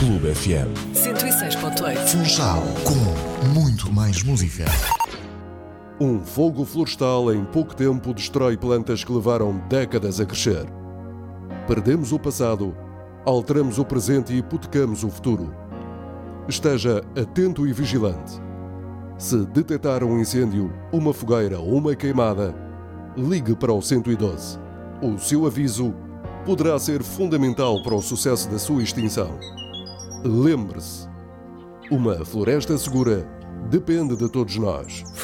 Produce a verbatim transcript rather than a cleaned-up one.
Clube F M. cento e seis ponto oito. Funchal, com muito mais música. Um fogo florestal em pouco tempo destrói plantas que levaram décadas a crescer. Perdemos o passado, alteramos o presente e hipotecamos o futuro. Esteja atento e vigilante. Se detectar um incêndio, uma fogueira ou uma queimada, ligue para o cento e doze. O seu aviso poderá ser fundamental para o sucesso da sua extinção. Lembre-se, uma floresta segura depende de todos nós.